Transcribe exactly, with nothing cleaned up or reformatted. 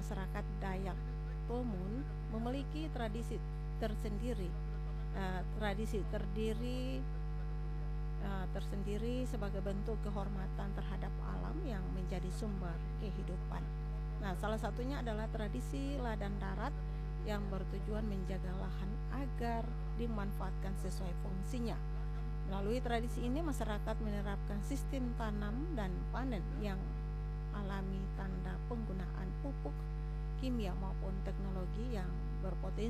masyarakat Dayak Pomun memiliki tradisi tersendiri, uh, tradisi terdiri uh, tersendiri sebagai bentuk kehormatan terhadap alam yang menjadi sumber kehidupan. Nah, salah satunya adalah tradisi ladang darat yang bertujuan menjaga lahan agar dimanfaatkan sesuai fungsinya. Melalui tradisi ini, masyarakat menerapkan sistem tanam dan panen yang alami tanpa penggunaan pupuk kimia maupun teknologi yang berpotensi